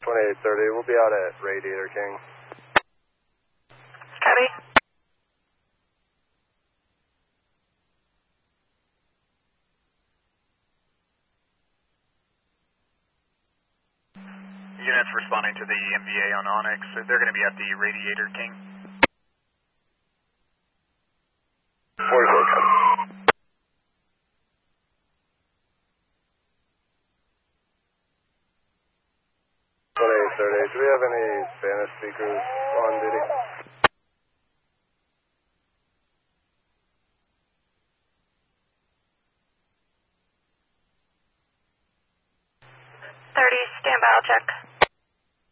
2830, we'll be out at Radiator King. Copy. Units responding to the MVA on Onyx, they're going to be at the Radiator King. 44, copy. Do we have any Spanish speakers on duty? 30, stand by, I'll check.